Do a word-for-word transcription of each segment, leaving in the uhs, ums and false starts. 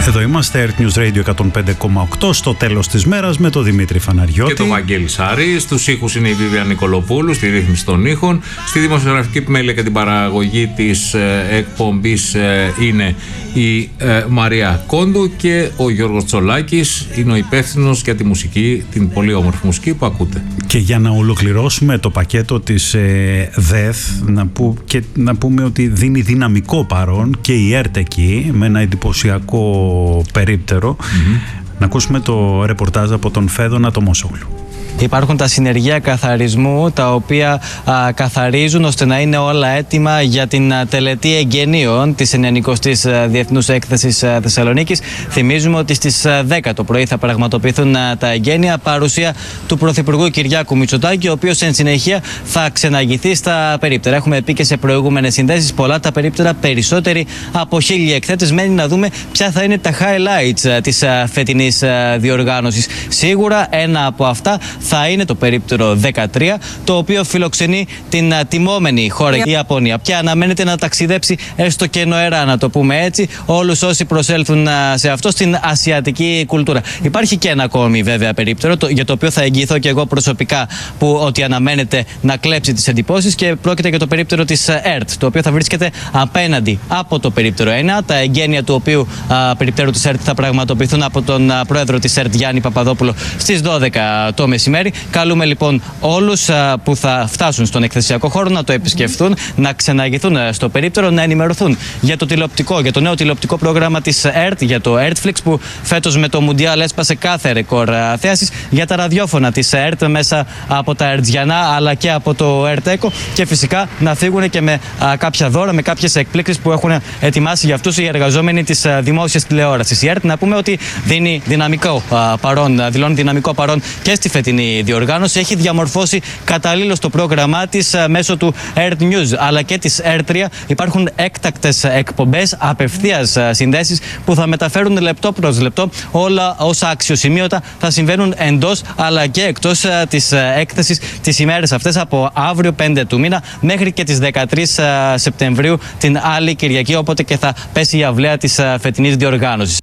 Εδώ είμαστε, Earth News Radio εκατόν πέντε κόμμα οκτώ, στο τέλος της μέρας με τον Δημήτρη Φαναριώτη και τον Βαγγέλη Σάρη. Στους ήχους είναι η Βίβια Νικολοπούλου, στη ρύθμιση των ήχων. Στη δημοσιογραφική επιμέλεια και την παραγωγή της ε, εκπομπής ε, είναι η ε, Μαρία Κόντου, και ο Γιώργος Τσολάκης είναι ο υπεύθυνος για τη μουσική, την πολύ όμορφη μουσική που ακούτε. Και για να ολοκληρώσουμε το πακέτο της ε, ΔΕΘ, να, που, και να πούμε ότι δίνει δυναμικό παρόν και η ΕΡΤ εκεί, με ένα εντυπωσιακό περίπτερο. Mm-hmm. Να ακούσουμε το ρεπορτάζ από τον Φέδωνα Τομόσογλου. Υπάρχουν τα συνεργεία καθαρισμού, τα οποία α, καθαρίζουν ώστε να είναι όλα έτοιμα για την α, τελετή εγγενείων της ενενηκοστής Διεθνούς Έκθεσης α, Θεσσαλονίκης. Θυμίζουμε ότι στις α, δέκα το πρωί θα πραγματοποιηθούν α, τα εγγένεια, παρουσία του Πρωθυπουργού Κυριάκου Μητσοτάκη, ο οποίος εν συνεχεία θα ξεναγηθεί στα περίπτερα. Έχουμε πει και σε προηγούμενες συνδέσεις πολλά τα περίπτερα, περισσότεροι από χίλιοι εκθέτες. Μένει να δούμε ποια θα είναι τα highlights α, της α, φετινής α, διοργάνωσης. Σίγουρα ένα από αυτά θα είναι το περίπτερο δεκατρία, το οποίο φιλοξενεί την α, τιμόμενη χώρα, η Ιαπωνία. Πια αναμένεται να ταξιδέψει έστω και νοερά, να το πούμε έτσι, όλους όσοι προσέλθουν α, σε αυτό, στην ασιατική κουλτούρα. Υπάρχει και ένα ακόμη βέβαια περίπτερο, το, για το οποίο θα εγγυηθώ και εγώ προσωπικά, που ότι αναμένεται να κλέψει τις εντυπώσεις, και πρόκειται για το περίπτερο της ΕΡΤ, το οποίο θα βρίσκεται απέναντι από το περίπτερο ένα. Τα εγγένεια του οποίου α, περίπτερου της ΕΡΤ θα πραγματοποιηθούν από τον α, πρόεδρο της ΕΡΤ, Γιάννη Παπαδόπουλο, στις δώδεκα το μεσημέρι. Καλούμε λοιπόν όλους α, που θα φτάσουν στον εκθεσιακό χώρο να το επισκεφθούν, να ξεναγηθούν στο περίπτερο, να ενημερωθούν για το τηλεοπτικό, για το νέο τηλεοπτικό πρόγραμμα της ΕΡΤ, για το ERTFlix, που φέτος με το Μουντιάλ έσπασε κάθε ρεκόρ θέασης, για τα ραδιόφωνα της ΕΡΤ μέσα από τα Ερτζιανά αλλά και από το ΕΡΤΕΚΟ, και φυσικά να φύγουν και με α, κάποια δώρα, με κάποιες εκπλήξεις που έχουν ετοιμάσει για αυτούς οι εργαζόμενοι της δημόσιας τηλεόρασης. Η ΕΡΤ, να πούμε ότι δίνει δυναμικό α, παρόν, δηλώνει δυναμικό παρόν και στη φετινή διοργάνωση. Έχει διαμορφώσει καταλήλως το πρόγραμμά της μέσω του Earth News αλλά και της ΕΡΤ τρία. Υπάρχουν έκτακτες εκπομπές, απευθείας συνδέσεις που θα μεταφέρουν λεπτό προς λεπτό όλα όσα αξιοσημείωτα θα συμβαίνουν εντός αλλά και εκτός της έκθεσης τις ημέρες αυτές, από αύριο πέντε του μήνα μέχρι και τις δεκατρείς Σεπτεμβρίου, την άλλη Κυριακή, όποτε και θα πέσει η αυλαία της φετινής διοργάνωσης.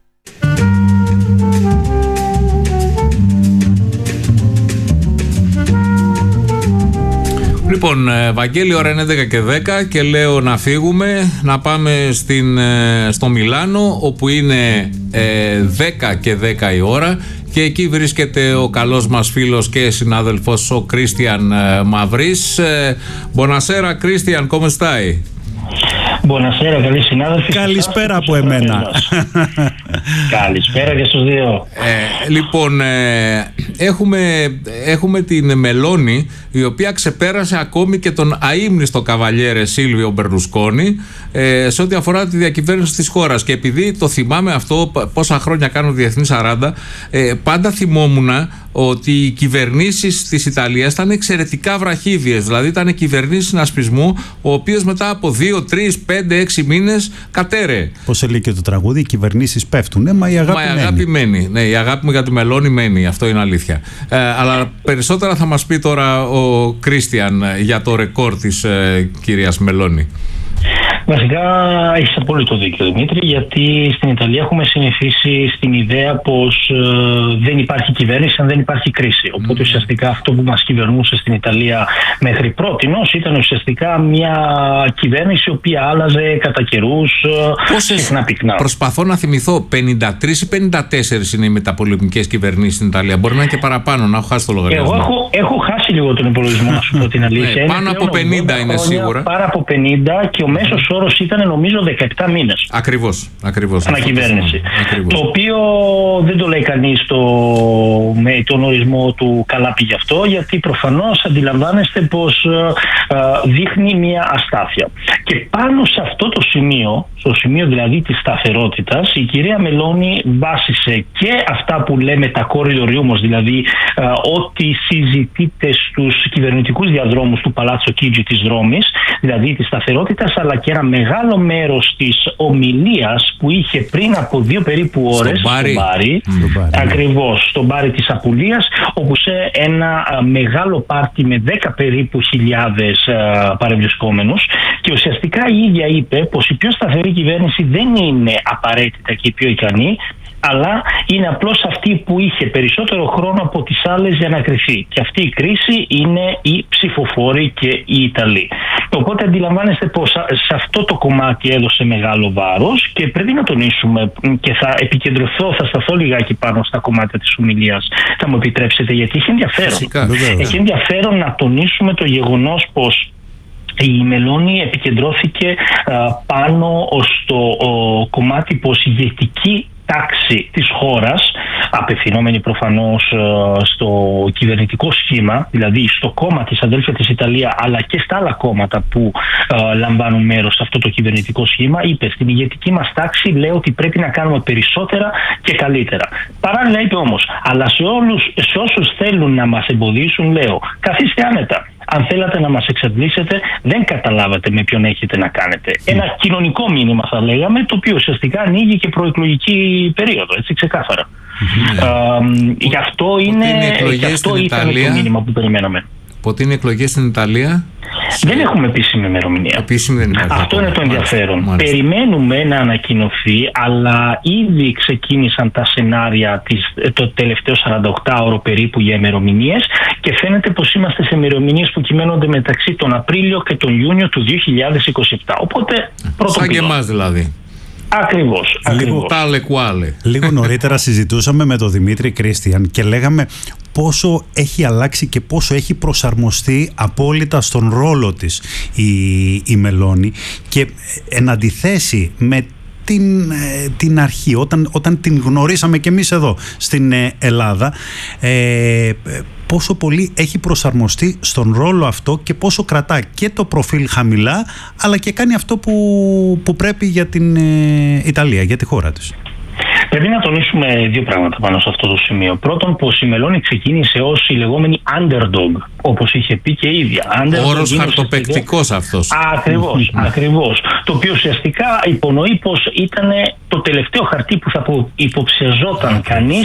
Λοιπόν, Βαγγέλη, ώρα είναι έντεκα και δέκα και λέω να φύγουμε, να πάμε στην, στο Μιλάνο, όπου είναι ε, δέκα και δέκα η ώρα, και εκεί βρίσκεται ο καλός μας φίλος και συνάδελφος ο Κρίστιαν Μαυρής. Buonasera, Κρίστιαν, come stai? Buonasera, καλή συνάδελφοι. Καλησπέρα από εμένα. Καλησπέρα και στους δύο. Ε, λοιπόν, ε, έχουμε, έχουμε την Μελώνη, η οποία ξεπέρασε ακόμη και τον αείμνηστο καβαλιέρε Σίλβιο Μπερλουσκόνη ε, σε ό,τι αφορά τη διακυβέρνηση της χώρας. Και επειδή το θυμάμαι αυτό, πόσα χρόνια κάνω Διεθνή σαράντα, ε, πάντα θυμόμουν ότι οι κυβερνήσεις της Ιταλίας ήταν εξαιρετικά βραχύδιες. Δηλαδή ήταν κυβερνήσεις συνασπισμού, ο οποίος μετά από δύο, τρεις, πέντε, έξι μήνες κατέρεε. Πώς λέει και το τραγούδι, οι κυβερνήσεις πέφτουν, ναι, μα η αγάπη, μα η αγάπη μένει. μένει. Ναι, η αγάπη μου για τη Μελώνη μένει, αυτό είναι αλήθεια. Ε, αλλά περισσότερα θα μας πει τώρα ο Κρίστιαν για το ρεκόρ της ε, κυρίας Μελώνη. Βασικά έχεις απόλυτο δίκιο, Δημήτρη, γιατί στην Ιταλία έχουμε συνηθίσει στην ιδέα πως ε, δεν υπάρχει κυβέρνηση αν δεν υπάρχει κρίση. Οπότε ουσιαστικά αυτό που μας κυβερνούσε στην Ιταλία μέχρι πρότινος ήταν ουσιαστικά μια κυβέρνηση η οποία άλλαζε κατά καιρούς, συχνά πυκνά. Προσπαθώ να θυμηθώ, πενήντα τρεις ή πενήντα τέσσερις είναι οι μεταπολεμικές κυβερνήσεις στην Ιταλία. Μπορεί να είναι και παραπάνω, να έχω χάσει το λογαριασμό. Εγώ έχω, έχω χάσει λίγο τον υπολογισμό, να σου πω την αλήθεια. Ναι, πάνω από πενήντα είναι σίγουρα. Πάρα από πενήντα, και ο μέσος όρος ήταν νομίζω δεκαεπτά μήνες. Ακριβώς, ακριβώς. Ανακυβέρνηση. Ακριβώς. Το οποίο δεν το λέει κανείς το, με τον ορισμό του καλά πήγε αυτό, γιατί προφανώς αντιλαμβάνεστε πως α, δείχνει μια αστάθεια. Και πάνω σε αυτό το σημείο, στο σημείο δηλαδή της σταθερότητας, η κυρία Μελώνη βάσισε και αυτά που λέμε τα corridor rumors, δηλαδή α, ό,τι συζητείται στους κυβερνητικούς διαδρόμους του Παλάτσο Κίτζι της Ρώμης, δηλαδή της σταθερότητας, αλλά και ένα άκουσα μεγάλο μέρος της ομιλίας που είχε πριν από δύο περίπου ώρες στο Μπάρι, στο Μπάρι, mm. ακριβώς, στο Μπάρι της Απουλίας, όπου σε ένα α, μεγάλο πάρτι με δέκα περίπου χιλιάδες α, παρευρισκόμενους, και ουσιαστικά η ίδια είπε πως η πιο σταθερή κυβέρνηση δεν είναι απαραίτητα και η πιο ικανή, αλλά είναι απλώς αυτή που είχε περισσότερο χρόνο από τις άλλες για να κρυφεί. Και αυτή η κρίση είναι οι ψηφοφόροι και οι Ιταλοί. Οπότε αντιλαμβάνεστε πως σε αυτό το κομμάτι έδωσε μεγάλο βάρος, και πρέπει να τονίσουμε, και θα επικεντρωθώ, θα σταθώ λιγάκι πάνω στα κομμάτια της ομιλίας, θα μου επιτρέψετε, γιατί έχει ενδιαφέρον. Φυσικά. Έχει ενδιαφέρον να τονίσουμε το γεγονός πως η Μελώνη επικεντρώθηκε α, πάνω στο ο, κομμάτι πως η ηγετική τάξη της χώρας, απευθυνόμενη προφανώς στο κυβερνητικό σχήμα, δηλαδή στο κόμμα της Αδέλφια της Ιταλία, αλλά και στα άλλα κόμματα που ε, λαμβάνουν μέρος σε αυτό το κυβερνητικό σχήμα, είπε στην ηγετική μας τάξη, λέω ότι πρέπει να κάνουμε περισσότερα και καλύτερα. Παράλληλα είπε όμως, αλλά σε, όλους, σε όσους θέλουν να μας εμποδίσουν, λέω, καθίστε άνετα. Αν θέλατε να μας εξαντλήσετε, δεν καταλάβατε με ποιον έχετε να κάνετε. Ένα κοινωνικό μήνυμα, θα λέγαμε, το οποίο ουσιαστικά ανοίγει και προεκλογική περίοδο, έτσι ξεκάθαρα. Mm-hmm. Ε, γι' αυτό, είναι, γι αυτό ήταν Ιταλία, το μήνυμα που περιμέναμε. Πότε είναι εκλογές στην Ιταλία? Δεν έχουμε επίσημη ημερομηνία. Επίσημη δεν υπάρχει. Αυτό είναι το ενδιαφέρον. Μάλιστα. Περιμένουμε να ανακοινωθεί, αλλά ήδη ξεκίνησαν τα σενάρια της, το τελευταίο σαρανταοκτάωρο περίπου για ημερομηνίες, και φαίνεται πως είμαστε σε ημερομηνίες που κυμαίνονται μεταξύ τον Απρίλιο και τον Ιούνιο του δύο χιλιάδες είκοσι επτά. Οπότε πρώτο σαν πυλώνα. και εμάς δηλαδή. Ακριβώς. Λίγο, τάλε κουάλε. Λίγο νωρίτερα συζητούσαμε με τον Δημήτρη Κρίστιαν και λέγαμε πόσο έχει αλλάξει και πόσο έχει προσαρμοστεί απόλυτα στον ρόλο της η, η Μελώνη, και εν αντιθέσει με την, την αρχή, όταν, όταν την γνωρίσαμε και εμείς εδώ στην Ελλάδα, ε, πόσο πολύ έχει προσαρμοστεί στον ρόλο αυτό και πόσο κρατά και το προφίλ χαμηλά, αλλά και κάνει αυτό που, που πρέπει για την ε, Ιταλία, για τη χώρα της. Πρέπει να τονίσουμε δύο πράγματα πάνω σε αυτό το σημείο. Πρώτον, πως η Μελώνη ξεκίνησε ως η λεγόμενη underdog, όπως είχε πει και η ίδια. Όρος χαρτοπαικτικός αυτός. Ακριβώς, ακριβώς. Το οποίο ουσιαστικά υπονοεί πως ήταν το τελευταίο χαρτί που θα υποψιαζόταν κανείς,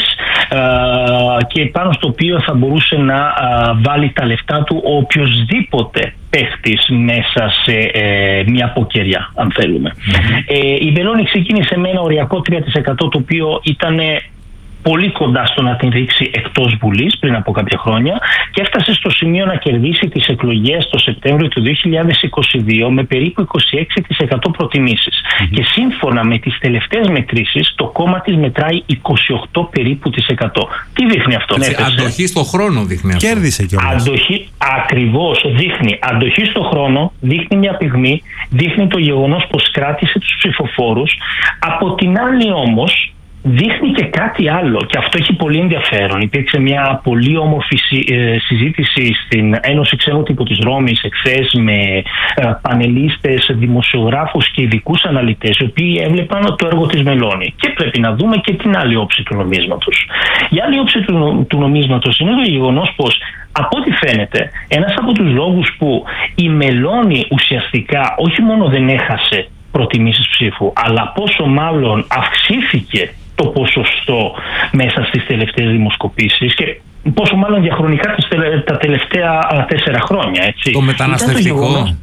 και πάνω στο οποίο θα μπορούσε να βάλει τα λεφτά του ο οποιοσδήποτε παίχτης μέσα σε ε, μια αποκαιριά, αν θέλουμε. Mm-hmm. Ε, η Μελώνη ξεκίνησε με ένα οριακό τρία τοις εκατό, το οποίο ήταν πολύ κοντά στο να την ρίξει εκτός Βουλής πριν από κάποια χρόνια, και έφτασε στο σημείο να κερδίσει τις εκλογές το Σεπτέμβριο του δύο χιλιάδες είκοσι δύο με περίπου είκοσι έξι τοις εκατό προτιμήσεις. Mm-hmm. Και σύμφωνα με τις τελευταίες μετρήσεις, το κόμμα της μετράει είκοσι οκτώ περίπου της εκατό. Τι δείχνει αυτό? Ναι, αντοχή στο χρόνο δείχνει αυτό. Κέρδισε κιόλας. Αντοχή, ακριβώς, δείχνει αντοχή στο χρόνο, δείχνει μια πυγμή, δείχνει το γεγονός πως κράτησε τους ψηφοφόρους. Από την άλλη όμως, δείχνει και κάτι άλλο, και αυτό έχει πολύ ενδιαφέρον. Υπήρξε μια πολύ όμορφη συζήτηση στην Ένωση Ξένου Τύπου της Ρώμης εχθές με πανελίστες, δημοσιογράφους και ειδικούς αναλυτές, οι οποίοι έβλεπαν το έργο της Μελώνη. Και πρέπει να δούμε και την άλλη όψη του νομίσματος. Η άλλη όψη του, του νομίσματος είναι το γεγονός πως, από ό,τι φαίνεται, ένας από τους λόγους που η Μελώνη ουσιαστικά όχι μόνο δεν έχασε προτιμήσεις ψήφου, αλλά πόσο μάλλον αυξήθηκε το ποσοστό μέσα στις τελευταίες δημοσκοπήσεις, και πόσο μάλλον διαχρονικά τα τελευταία τέσσερα χρόνια. Έτσι. Το μεταναστευτικό.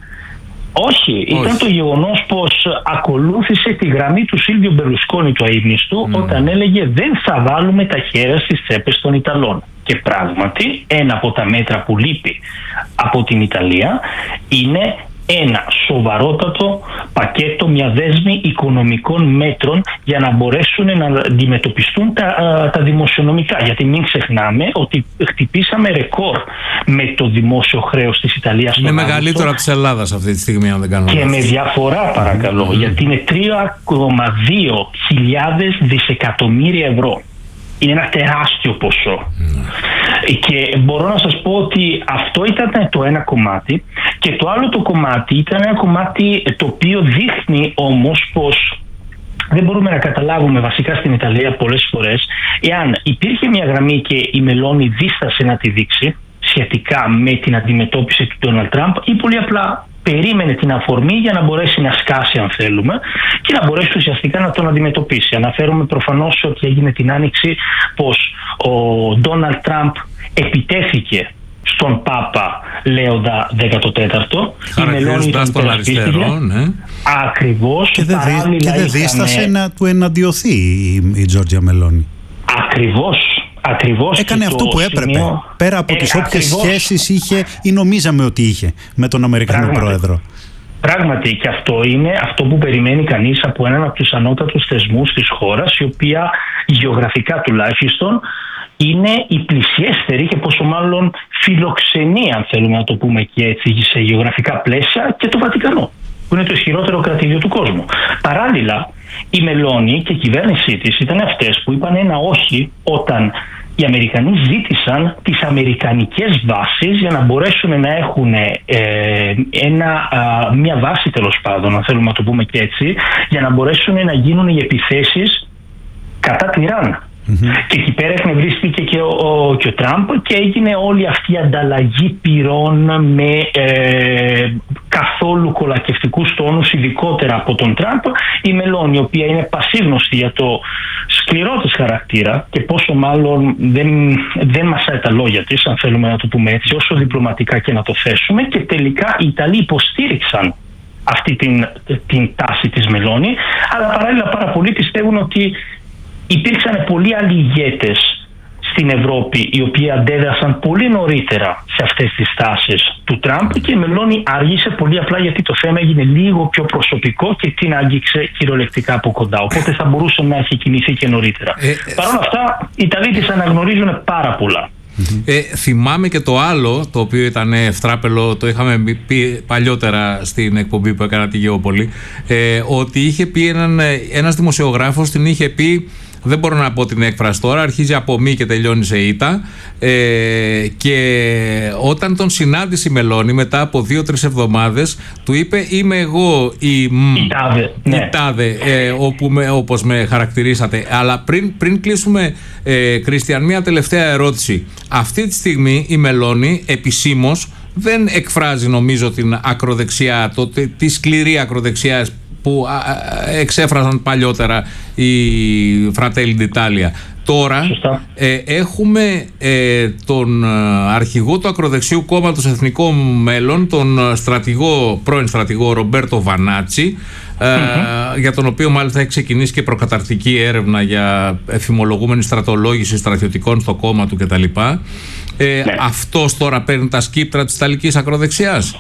Όχι, Όχι, ήταν το γεγονός πως ακολούθησε τη γραμμή του Σίλβιο Μπερλουσκόνη, του αείμνηστου, mm. όταν έλεγε δεν θα βάλουμε τα χέρια στις τσέπες των Ιταλών. Και πράγματι ένα από τα μέτρα που λείπει από την Ιταλία είναι ένα σοβαρότατο πακέτο, μια δέσμη οικονομικών μέτρων για να μπορέσουν να αντιμετωπιστούν τα, τα δημοσιονομικά. Γιατί μην ξεχνάμε ότι χτυπήσαμε ρεκόρ με το δημόσιο χρέος της Ιταλίας. Είναι μεγαλύτερο από της Ελλάδας αυτή τη στιγμή, αν δεν κάνω λάθος. Και με διαφορά, παρακαλώ, mm. γιατί είναι τρία κόμμα δύο χιλιάδες δισεκατομμύρια ευρώ. Είναι ένα τεράστιο ποσό. Mm. Και μπορώ να σας πω ότι αυτό ήταν το ένα κομμάτι, και το άλλο το κομμάτι ήταν ένα κομμάτι το οποίο δείχνει όμως πως δεν μπορούμε να καταλάβουμε βασικά στην Ιταλία πολλές φορές εάν υπήρχε μια γραμμή και η Μελώνη δίστασε να τη δείξει σχετικά με την αντιμετώπιση του Ντόναλντ Τραμπ, ή πολύ απλά περίμενε την αφορμή για να μπορέσει να σκάσει, αν θέλουμε, και να μπορέσει ουσιαστικά να τον αντιμετωπίσει. Αναφέρομαι προφανώς ότι έγινε την Άνοιξη πως ο Ντόναλντ Τραμπ επιτέθηκε στον Πάπα Λέοντα δέκατο τέταρτο. Χαρακτηρίζοντας τον αριστερό, ναι. Ακριβώς. Και δεν, δι, και δεν δίστασε είχαμε... να του εναντιωθεί η, η Τζόρτζια Μελόνι. Ακριβώς. Ακριβώς. Έκανε αυτό που έπρεπε. Σημείο... Πέρα από ε, τις όποιες σχέσεις είχε ή νομίζαμε ότι είχε με τον Αμερικανό Πράγματι. Πρόεδρο. Πράγματι, και αυτό είναι αυτό που περιμένει κανείς από έναν από τους ανώτατους θεσμούς της χώρας, η οποία γεωγραφικά τουλάχιστον είναι η πλησιέστερη και πόσο μάλλον φιλοξενεί, αν θέλουμε να το πούμε και έτσι, σε γεωγραφικά πλαίσια, και το Βατικανό, που είναι το ισχυρότερο κρατήδιο του κόσμου. Παράλληλα, η Μελόνι και η κυβέρνησή της ήταν αυτές που είπαν ένα όχι όταν οι Αμερικανοί ζήτησαν τις αμερικανικές βάσεις για να μπορέσουν να έχουν ε, ένα, α, μια βάση, τέλος πάντων, αν θέλουμε να το πούμε και έτσι, για να μπορέσουν να γίνουν οι επιθέσεις κατά του Ιράν. Mm-hmm. Και εκεί πέρα εκνευρίστηκε και ο, ο, και ο Τραμπ και έγινε όλη αυτή η ανταλλαγή πυρών με ε, καθόλου κολακευτικούς τόνους, ειδικότερα από τον Τραμπ. Η Μελόνι, η οποία είναι πασίγνωστη για το σκληρό της χαρακτήρα και πόσο μάλλον δεν, δεν μασάει τα λόγια της, αν θέλουμε να το πούμε έτσι, όσο διπλωματικά και να το θέσουμε, και τελικά οι Ιταλοί υποστήριξαν αυτή την, την τάση της Μελόνι, αλλά παράλληλα πάρα πολλοί πιστεύουν ότι υπήρξαν πολλοί άλλοι ηγέτες στην Ευρώπη οι οποίοι αντέδρασαν πολύ νωρίτερα σε αυτές τις τάσεις του Τραμπ, και η Μελόνι άργησε πολύ απλά γιατί το θέμα έγινε λίγο πιο προσωπικό και την άγγιξε κυριολεκτικά από κοντά. Οπότε θα μπορούσε να έχει κινηθεί και νωρίτερα. Ε, Παρ' όλα αυτά, οι Ιταλοί της αναγνωρίζουν πάρα πολλά. Ε, θυμάμαι και το άλλο, το οποίο ήταν ευτράπελο, το είχαμε πει παλιότερα στην εκπομπή που έκανα τη Γεώπολη, ε, ότι είχε πει έναν, ένας δημοσιογράφος, την είχε πει, δεν μπορώ να πω την έκφραση τώρα, αρχίζει από μη και τελειώνει σε ήτα, ε, και όταν τον συνάντησε η Μελόνι μετά από δύο-τρεις εβδομάδες, του είπε είμαι εγώ η μ, η τάδε, ναι. η τάδε ε, όπου με, όπως με χαρακτηρίσατε. Αλλά πριν, πριν κλείσουμε, ε, Κρίστιαν, μια τελευταία ερώτηση. Αυτή τη στιγμή η Μελόνι επισήμως δεν εκφράζει, νομίζω, την ακροδεξιά, το, τη σκληρή ακροδεξιά που εξέφραζαν παλιότερα οι Fratelli d'Italia. Τώρα ε, έχουμε ε, τον αρχηγό του ακροδεξιού κόμματος Εθνικό Μέλλον, τον στρατηγό, πρώην στρατηγό Ρομπέρτο Βανάτσι, ε, mm-hmm. για τον οποίο μάλιστα έχει ξεκινήσει και προκαταρκτική έρευνα για εφημολογούμενη στρατολόγηση στρατιωτικών στο κόμμα του κτλ. Ε, ναι. Αυτός τώρα παίρνει τα σκύπτρα της ιταλικής ακροδεξιάς.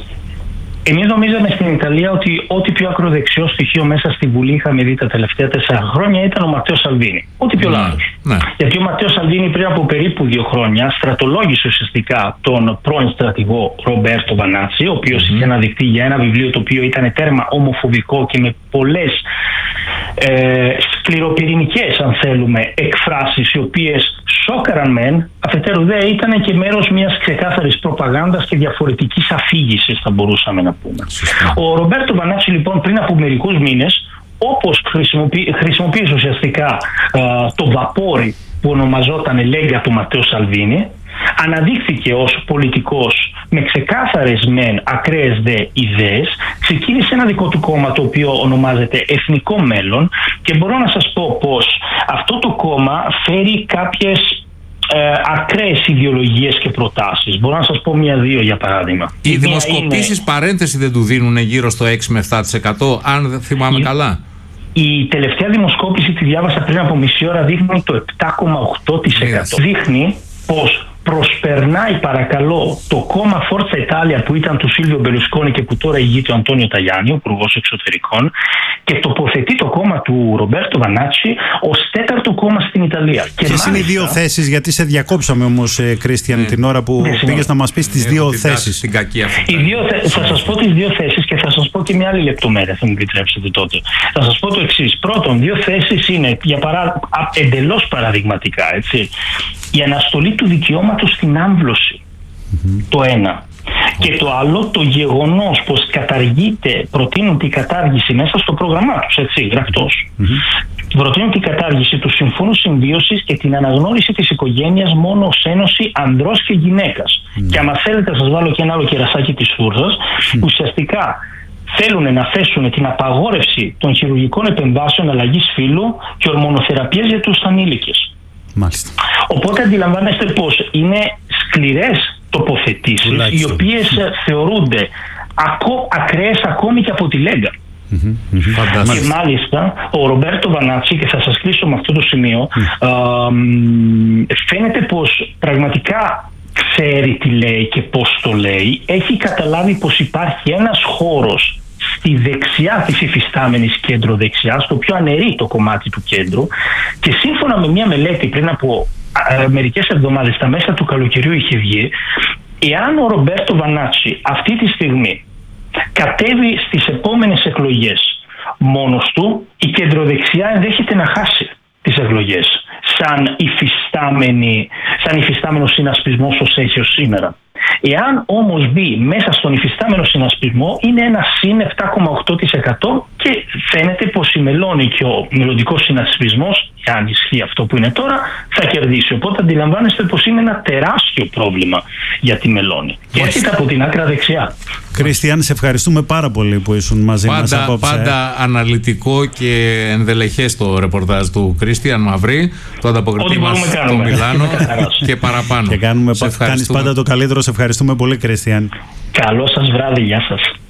Εμείς νομίζαμε στην Ιταλία ότι ό,τι πιο ακροδεξιό στοιχείο μέσα στη Βουλή είχαμε δει τα τελευταία τέσσερα χρόνια ήταν ο Ματτέο Σαλβίνι. Ό,τι πιο λάθος. Ναι. Γιατί ο Ματτέο Σαλβίνι πριν από περίπου δύο χρόνια στρατολόγησε ουσιαστικά τον πρώην στρατηγό Ρομπέρτο Βανάτσι, ο οποίος mm. είχε αναδειχθεί για ένα βιβλίο το οποίο ήταν τέρμα ομοφοβικό και με πολλές ε, σκληροπυρηνικές, αν θέλουμε, εκφράσεις, οι οποίες σόκαραν μεν, αφετέρου δε ήταν και μέρος μιας ξεκάθαρης προπαγάνδας και διαφορετικής αφήγησης, θα μπορούσαμε να πούμε. Ο Ρομπέρτο Βανάτσι λοιπόν πριν από μερικούς μήνες, όπως χρησιμοποιεί, χρησιμοποίησε ουσιαστικά α, το βαπόρι που ονομαζόταν Λέγκα του Ματτέο Σαλβίνι, αναδείχθηκε ως πολιτικός με ξεκάθαρες μεν ακραίες δε ιδέες, ξεκίνησε ένα δικό του κόμμα το οποίο ονομάζεται Εθνικό Μέλλον, και μπορώ να σας πω πως αυτό το κόμμα φέρει κάποιες ε, ακραίες ιδεολογίες και προτάσεις. Μπορώ να σας πω μία-δύο για παράδειγμα. Οι δημοσκοπήσεις είναι... παρένθεση δεν του δίνουν γύρω στο έξι με επτά τοις εκατό, αν δεν θυμάμαι η... καλά. Η τελευταία δημοσκόπηση, τη διάβασα πριν από μισή ώρα, δείχνει το επτά κόμμα οκτώ τοις εκατό. Yes. Δείχνει πως προσπερνάει, παρακαλώ, το κόμμα Forza Italia που ήταν του Σίλβιο Μπερλουσκόνη και που τώρα ηγείται ο Αντώνιο Ταγιάννη, ο υπουργός εξωτερικών, και τοποθετεί το κόμμα του Ρομπέρτο Βανάτσι ως τέταρτο κόμμα στην Ιταλία. Ποιες μάλιστα... είναι οι δύο θέσεις, γιατί σε διακόψαμε όμως, Κρίστιαν, mm. την ώρα που mm. πήγες να μας πεις τις mm. δύο θέσεις. Την κακή αυτή. Οι δύο θε... Θα σας πω τις δύο θέσεις και θα σας πω και μια άλλη λεπτομέρεια, θα μου επιτρέψετε τότε. Θα σας πω το εξής. Πρώτον, δύο θέσεις είναι για παρά... εντελώς παραδειγματικά, έτσι. Η αναστολή του δικαιώματος στην άμβλωση, mm-hmm. το ένα. Και το άλλο, το γεγονός πως καταργείται, προτείνουν την κατάργηση μέσα στο πρόγραμμά τους, έτσι, γραπτός. Mm-hmm. προτείνουν την κατάργηση του Συμφώνου Συμβίωσης και την αναγνώριση της οικογένειας μόνο ως ένωση ανδρός και γυναίκας. Mm. Και άμα θέλετε, να σας βάλω και ένα άλλο κερασάκι της φούρνας, mm. ουσιαστικά θέλουν να θέσουν την απαγόρευση των χειρουργικών επεμβάσεων αλλαγής φύλου και ορμονοθεραπείας για τους ανήλικες. Μάλιστα. Οπότε αντιλαμβάνεστε πως είναι σκληρές τοποθετήσεις, οι οποίες θεωρούνται ακό, ακραίες ακόμη και από τη Λέγκα. Mm-hmm, mm-hmm. Και μάλιστα ο Ρομπέρτο Βανάτσι, και θα σας κλείσω με αυτό το σημείο, mm. ε, φαίνεται πως πραγματικά ξέρει τι λέει και πώς το λέει. Έχει καταλάβει πως υπάρχει ένας χώρος στη δεξιά της υφιστάμενης κέντρο δεξιά, στο πιο ανερή το κομμάτι του κέντρου, και σύμφωνα με μια μελέτη πριν από ε, μερικές εβδομάδες, στα μέσα του καλοκαιριού είχε βγει, εάν ο Ρομπέρτο Βανάτσι αυτή τη στιγμή κατέβει στις επόμενες εκλογές μόνος του, η κεντροδεξιά ενδέχεται να χάσει τις εκλογές σαν, σαν υφιστάμενο συνασπισμό όσο έχει ως σήμερα. Εάν όμως μπει μέσα στον υφιστάμενο συνασπισμό, είναι ένα συν επτά κόμμα οκτώ τοις εκατό και φαίνεται πως η Μελώνη και ο μελλοντικός συνασπισμός, αν ισχύει αυτό που είναι τώρα, θα κερδίσει. Οπότε αντιλαμβάνεστε πως είναι ένα τεράστιο πρόβλημα για τη Μελώνη. Και έρχεται από την άκρα δεξιά. Κριστιαν, σε ευχαριστούμε πάρα πολύ που ήσουν μαζί πάντα, μας απόψε. Πάντα αναλυτικό και ενδελεχές το ρεπορτάζ του Κριστιαν Μαυρή, το ανταποκριτή μας στο Μιλάνο και παραπάνω. Και κάνουμε, κάνεις πάντα το καλύτερο. Σε ευχαριστούμε πολύ, Κριστιαν. Καλό σας βράδυ, γεια σας.